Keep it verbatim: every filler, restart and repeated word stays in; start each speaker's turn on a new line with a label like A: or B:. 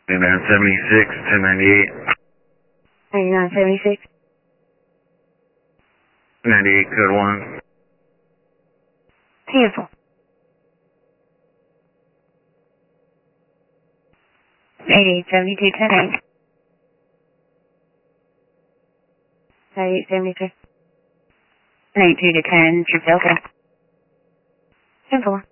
A: ninety-nine seventy-six, ten ninety-eight.
B: ninety-nine seventy-six.
A: ninety-eight, code one.
B: Cancel. eighty-eight seventy-two, ten eight. eighty-eight seventy-two. eighty-two to ten, Trip Delta. ten four.